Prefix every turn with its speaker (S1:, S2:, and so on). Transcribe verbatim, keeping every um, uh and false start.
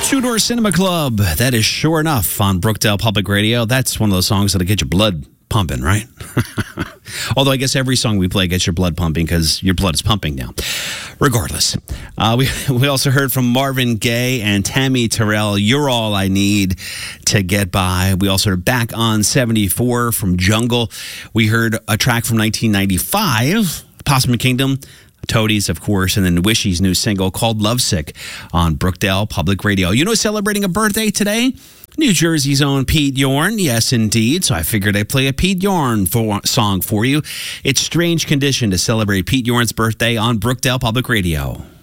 S1: Two Door Cinema Club. That is Sure Enough on Brookdale Public Radio. That's one of those songs that'll get your blood pumping, right? Although I guess every song we play gets your blood pumping because your blood is pumping now. Regardless. Uh, we, we also heard from Marvin Gaye and Tammy Terrell, You're All I Need to Get By. We also heard Back on seventy-four from Jungle. We heard a track from nineteen ninety-five, Possum Kingdom, Toadies, of course, and then Wishy's new single called Lovesick on Brookdale Public Radio. You know, celebrating a birthday today? New Jersey's own Pete Yorn. Yes, indeed. So I figured I'd play a Pete Yorn for, song for you. It's Strange Condition to celebrate Pete Yorn's birthday on Brookdale Public Radio.